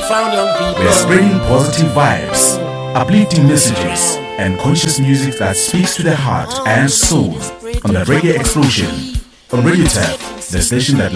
We're spreading positive vibes, uplifting messages, and conscious music that speaks to the heart and soul on the Reggae Explosion on Radio Tap, the station that